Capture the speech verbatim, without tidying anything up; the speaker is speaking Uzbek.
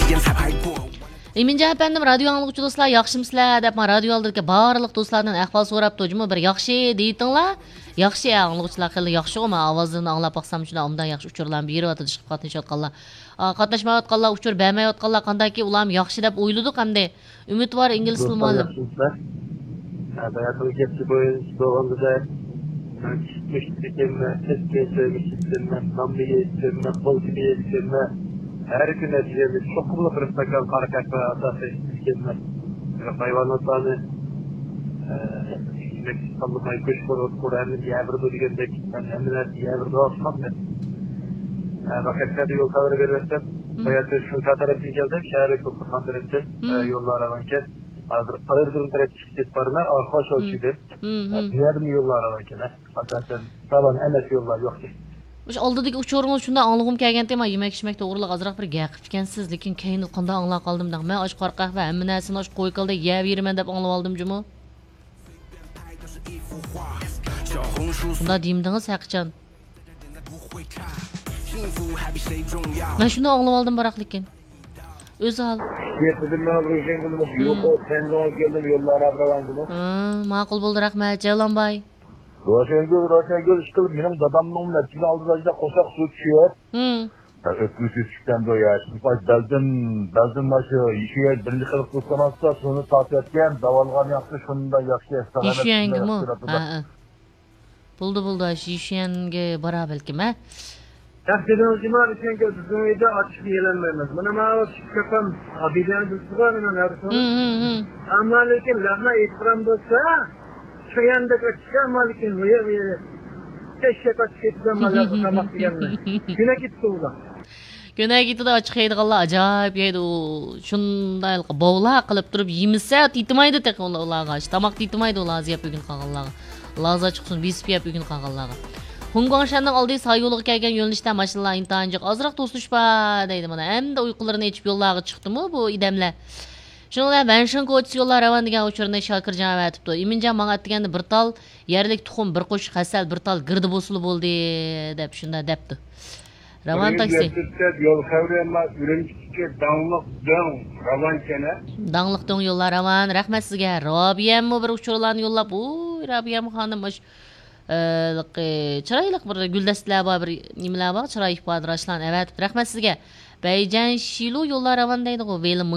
Emincan efendim, radyo anlıqçı dostlar, yaxşımsızlar deb men radyo aldırke barlıq dostlardan ahval soraptı. Cuma bir yaxşı deytinglar. Yaxşı anlıqçılar xeyli yaxşı ama avazını anlap baxsam şuna ondan yaxşı uçurlarni beryapti, chiqib qatnashayotganlar. Qatnashmayotganlar, uchur bermayotganlar qandayki ularni yaxşı deb o'yladik hamda umid bor ingliz tili muallim. Hayatımı geçti boyunca doğanda çıkmıştırken eski söylemiştim, nambiye istemem, bol gibi istemem. Her gün neticemiz çok kumlu kırıktakan karakak ve asası istemem. Hayvanatlarını Meksikanlı kaykuş korup Kur'an'ın diğerleri duyduğundaki eminler diğerleri doğasmak ben. Vakitlerde yol tavırı verirsem, hayatı şu tarafı geldim, şehre kurtulkan tarafı yollara varken. Ağır durum tarafı varına arka şöyle diğer mi yollara varken. Hakikaten taban emek yollar yok ki. O'sha oldidagi uçurimiz shunda anlig'im kelganda men yemak ichmak to'g'riliq azroq bir gapib ekansiz, lekin keyin qanday anglab qoldim da. Men och qo'rqaq va hamma narsani och qo'yqilda yeb yeraman deb anglab oldim jumi. Shunda deyimdingiz haqiqatan. Men shunda anglab oldim biroq lekin. O'zi hal. Yetim men o'zim bilib yo'q, sen keldim yollara biravandim. Ha, ma'qul bo'ldi, rahmat, Jalonboy. Roşengül, Roşengül işkılıp benim dadamın netini aldı da koşak su içiyor. Hmm. Öpülüsü çıktan da ya. Şimdi belden, belden başı işiye birinci kılıp tutsamazsa şunu takip etken, davalgan yaptı, şunu da yakşı estanet. İşiyenge mi? Ha, ha. Buldu buldu, işiyenge beraber belki mi? Tahsiden uzman Roşengül, bizim evde açık yelenmemiz. Bana mağaza çıkartan, abilerini bilsiyor mu? Ama lakin lahna ikram olsa, şu yandaki çıkan malikin veya veya teşekkür ettiğim malları kamak diyenler. Güne gitti ulan. Güne gitti de açık yeydiğanlar acayip yeydi o. Şunday boğla qilib turib yemisa tiytimaydi tek ularga. Tamak tiytimaydi ular yeb yurgan qolganlarga. Laza chiqsin, besib yeb yurgan qolganlarga. Hungongshanning oldi say yo'liga kelgan yo'nalishda mashinalar intahanjiq ozroq to'sishpa deydi mana. Hamda uyqularini ichib yo'llarga chiqdimi bu idamlar. Şunlar ben şun koçsi yollar ravan degan uçurni Shokirjon aytibdi. Eminjon menga aytganda bir tal yerlik tuxum, bir qo'sh hasal, bir tal girdi bosuli bo'ldi deb shunda debdi. Ravan taksi. Yol xavriyama Ürümchiga danglik dong ravan kana. Danglik dong yollar ravan. Rahmat sizga. Robiyammi bir uçurlarni yo'llab, u Robiyam xonim osh chiroyli bir guldastlar bor, bir nimalar bor, chiroyli ifodarashlar. Evet, rahmat sizga. Beyjan Shilu yollar ravan deydi-ku.